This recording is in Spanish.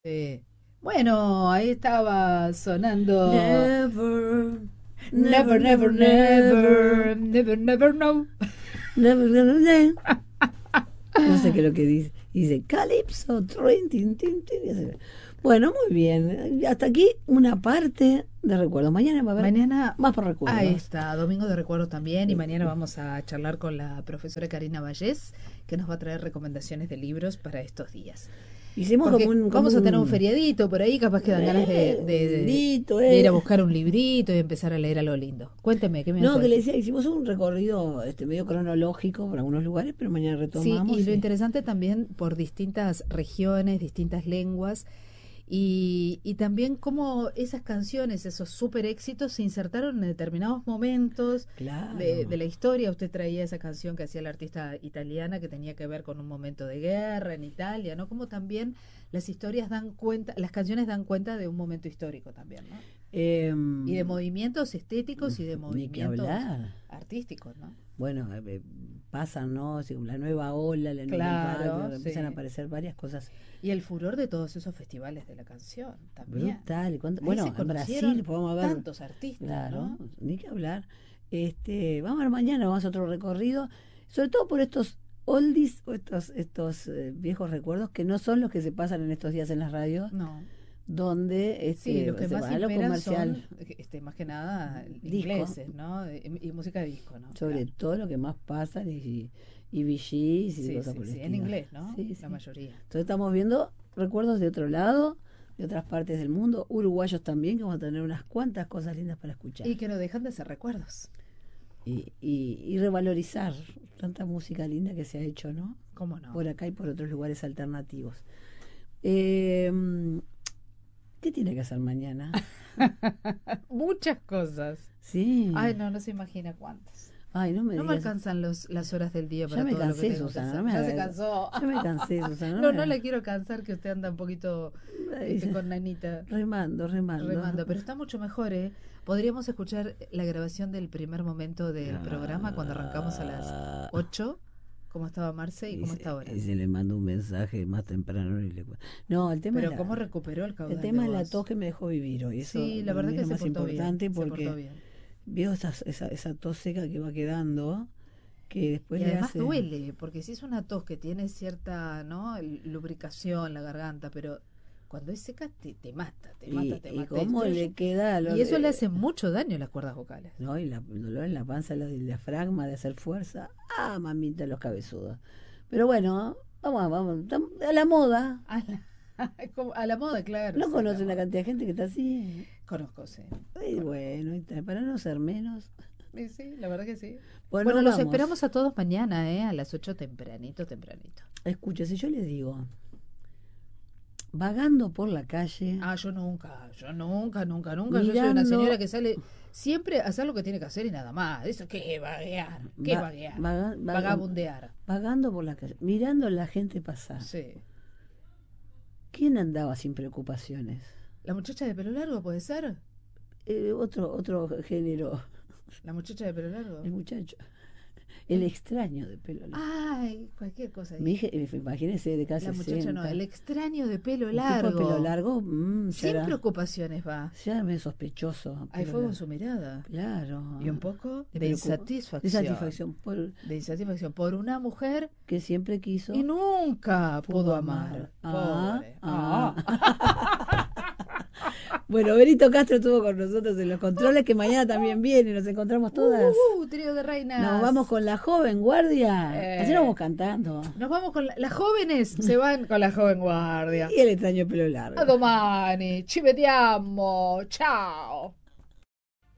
Bueno, ahí estaba sonando Never, Never, never, never, never, never, never, never, never know. never, never, never. No sé qué es lo que dice. Dice Calypso, trin, tin, tin, tin, y así. Bueno, muy bien. Hasta aquí una parte de recuerdos. Mañana va a haber Mañana, más por ahí recuerdos. está, domingo de recuerdos también, y mañana vamos a charlar con la profesora Karina Vallés, que nos va a traer recomendaciones de libros para estos días. Hicimos como Porque un, como vamos a tener un un, feriadito por ahí, capaz que dan ganas un librito, de ir a buscar un librito y empezar a leer algo lindo. Cuénteme, ¿qué me vas No, a que le decir? decía, hicimos un recorrido medio cronológico por algunos lugares, pero mañana Sí, y retomamos. lo interesante también por distintas regiones, distintas lenguas, y también cómo esas canciones, esos super éxitos, se insertaron en determinados momentos de Claro. la historia. Usted traía esa canción que hacía la artista italiana que tenía que ver con un momento de guerra en Italia, ¿no? Como también las historias dan cuenta, las canciones dan cuenta de un momento histórico también, ¿no? Y de Em, movimientos estéticos y de Ni que movimientos hablar. artísticos, ¿no? Bueno, pasan, ¿no? Así como la nueva ola, la nueva Claro, impacto, empiezan a sí. aparecer varias cosas Y el furor de todos esos festivales de la canción también. brutales. Ahí Bueno, se en Brasil conocieron podemos ver, tantos artistas, claro, ¿no? ni que hablar. Vamos a ver mañana, vamos a otro recorrido, sobre todo por estos oldies o estos viejos recuerdos que no son los que se pasan en estos días en las radios, No. donde Sí, los que se más va a lo imperan comercial, son, más que nada, disco, ingleses, ¿no? Y música de disco, ¿no? sobre Claro. todo lo que más pasan y Bee Gees y Sí, cosas sí, por el sí, en estilo. inglés, ¿no? Sí, La sí. mayoría. Entonces estamos viendo recuerdos de otro lado, de otras partes del mundo, uruguayos también, que vamos a tener unas cuantas cosas lindas para escuchar. Y que no dejan de ser recuerdos. Y revalorizar tanta música linda que se ha hecho, ¿no? ¿Cómo no? Por acá y por otros lugares alternativos. Eh, ¿Qué tiene que hacer mañana? Muchas cosas. Sí. Ay, no, no se imagina cuántas. Ay, no me No me digas. alcanzan las horas del día Ya para me todo lo que cansé, tengo que Susana. No hacer. me Ya se hagas. cansó. Ya me cansé, Susana. No No, me no la hagas. quiero cansar, que usted anda un poquito Ay, con Nanita remando, remando. remando, pero está mucho mejor, ¿eh? Podríamos escuchar la grabación del primer momento del programa cuando arrancamos a las Ah, 8, cómo estaba Marce y y, cómo está ahora. y se le manda un mensaje más temprano. No, Pero cómo recuperó el el caudal de tema es la tos voz. que me dejó vivir hoy. Eso Sí, la para verdad mí es que lo más importante se portó porque bien. veo esa tos seca que va quedando que después Y le además hace. duele, porque si es una tos que tiene cierta, ¿no? Lubricación, la garganta, pero cuando es seca te mata, te mata, te Y mata, te cómo le destruye. queda Y eso le hace mucho daño a las cuerdas vocales. ¿no? Y el dolor en la panza, el diafragma de hacer fuerza. Ah, mamita, los cabezudos. Pero bueno, vamos, a la moda. A la, a la moda, claro, No sí, a la conocen la moda. cantidad de gente que está así. Conozco, sí. Y Conozco. bueno, para no ser menos. Sí, sí, la verdad que sí. Bueno, Bueno, los vamos. esperamos a todos mañana, ¿eh? A las 8 tempranito, tempranito. Escuche, si yo les digo, vagando por la calle, Ah, yo nunca, yo nunca, nunca, nunca. Yo soy una señora mirando, que sale siempre a hacer lo que tiene que hacer y nada más. Eso, ¿qué es vaguear? ¿Qué es va- vaguear? vaga- vaga- Vagabundear. vagando por la calle, mirando a la gente pasar. Sí. ¿Quién andaba sin preocupaciones? ¿La muchacha de pelo largo puede ser? Otro género, ¿La muchacha de pelo largo? el muchacho, el extraño de pelo largo. Ay, cualquier cosa Mi dije. hija, imagínese de casi La muchacha no, 60. el extraño de pelo Un tipo de pelo largo. largo, Sin preocupaciones va. ya me sospechoso. Hay Pelo fuego en largo. su mirada. Claro. Y un poco De de de insatisfacción. satisfacción De insatisfacción por una mujer que siempre quiso. y nunca pudo Pudo amar. amar. Ah, Pobre. ah. Bueno, Benito Castro estuvo con nosotros en los controles, que mañana también viene, nos encontramos todas. Trío de reinas. Nos vamos con la joven guardia. Así nos Eh, vamos cantando. Nos vamos con las jóvenes, se van con la joven guardia. Y el extraño pelo largo. A domani, ci vediamo, ciao.